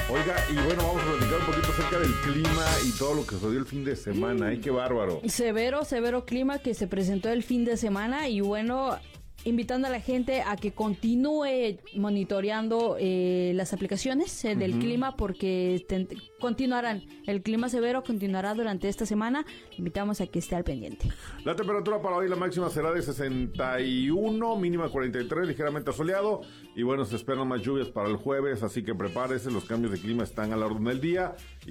Oiga, y bueno, vamos a platicar un poquito acerca del clima y todo lo que sucedió el fin de semana. ¡Ay, qué bárbaro! Severo clima que se presentó el fin de semana y bueno, invitando a la gente a que continúe monitoreando las aplicaciones del clima porque continuarán. El clima severo continuará durante esta semana. Invitamos a que esté al pendiente. La temperatura para hoy, la máxima será de 61, mínima 43, ligeramente soleado. Y bueno, se esperan más lluvias para el jueves, así que prepárese, los cambios de clima están a la orden del día.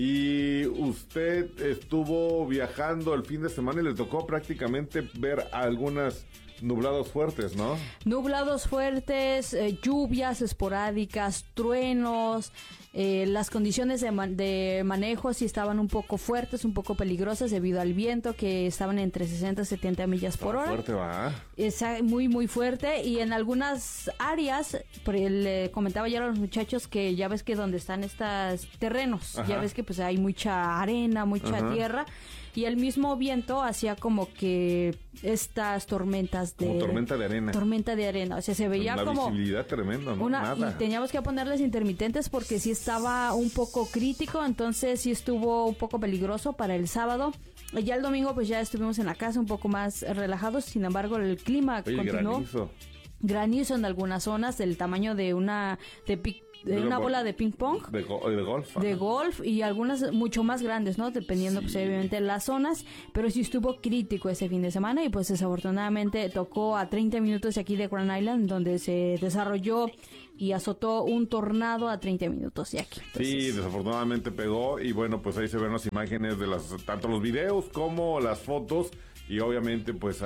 Y usted estuvo viajando el fin de semana y le tocó prácticamente ver algunas nublados fuertes, ¿no? Nublados fuertes, lluvias esporádicas, truenos. Las condiciones de manejo sí estaban un poco fuertes, un poco peligrosas debido al viento que estaban entre 60 y 70 millas por hora. Fuerte, va. Es muy fuerte y en algunas áreas, le comentaba ya a los muchachos que ya ves que donde están estos terrenos, ya ves que pues hay mucha arena, mucha tierra y el mismo viento hacía como que estas tormentas de... Como tormenta de arena. Tormenta de arena, o sea, se veía una como... Una visibilidad tremenda, ¿no? Y teníamos que ponerles intermitentes porque sí estaba un poco crítico, entonces sí estuvo un poco peligroso para el sábado. Ya el domingo pues ya estuvimos en la casa un poco más relajados, sin embargo el clima continuó. Granizo en algunas zonas del tamaño de una bola de ping pong. De golf. De golf y algunas mucho más grandes, ¿no? Dependiendo pues obviamente las zonas, pero sí estuvo crítico ese fin de semana y pues desafortunadamente tocó a 30 minutos de aquí de Grand Island donde se desarrolló y azotó un tornado a 30 minutos de aquí. Entonces, sí, desafortunadamente pegó y bueno, pues ahí se ven las imágenes de tanto los videos como las fotos. Y obviamente, pues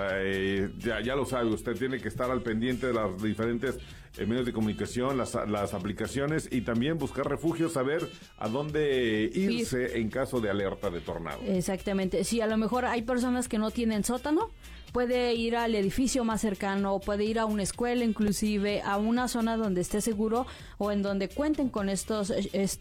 ya lo sabe, usted tiene que estar al pendiente de los diferentes medios de comunicación, las aplicaciones y también buscar refugio, saber a dónde irse en caso de alerta de tornado. Exactamente. Si a lo mejor hay personas que no tienen sótano, puede ir al edificio más cercano, puede ir a una escuela, inclusive a una zona donde esté seguro o en donde cuenten con estos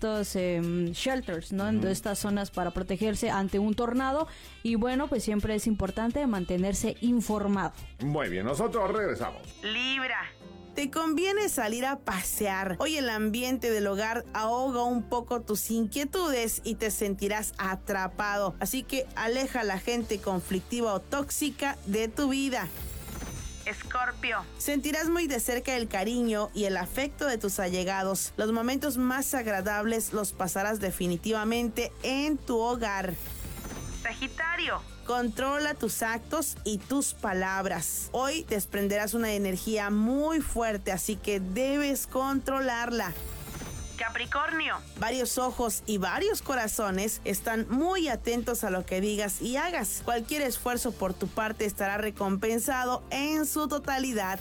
shelters, ¿no? En estas zonas para protegerse ante un tornado. Y bueno, pues siempre es importante mantenerse informado. Muy bien, nosotros regresamos. Libra. Te conviene salir a pasear. Hoy el ambiente del hogar ahoga un poco tus inquietudes y te sentirás atrapado. Así que aleja a la gente conflictiva o tóxica de tu vida. Escorpio. Sentirás muy de cerca el cariño y el afecto de tus allegados. Los momentos más agradables los pasarás definitivamente en tu hogar. Sagitario. Controla tus actos y tus palabras. Hoy desprenderás una energía muy fuerte, así que debes controlarla. Capricornio. Varios ojos y varios corazones están muy atentos a lo que digas y hagas. Cualquier esfuerzo por tu parte estará recompensado en su totalidad.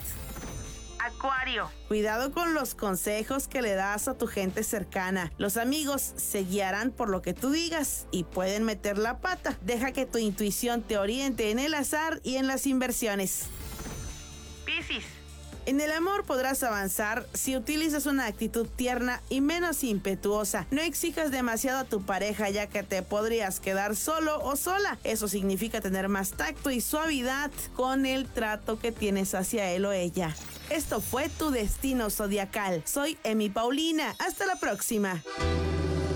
Acuario. Cuidado con los consejos que le das a tu gente cercana. Los amigos se guiarán por lo que tú digas y pueden meter la pata. Deja que tu intuición te oriente en el azar y en las inversiones. Piscis. En el amor podrás avanzar si utilizas una actitud tierna y menos impetuosa. No exijas demasiado a tu pareja ya que te podrías quedar solo o sola. Eso significa tener más tacto y suavidad con el trato que tienes hacia él o ella. Esto fue Tu Destino Zodiacal. Soy Emi Paulina. Hasta la próxima.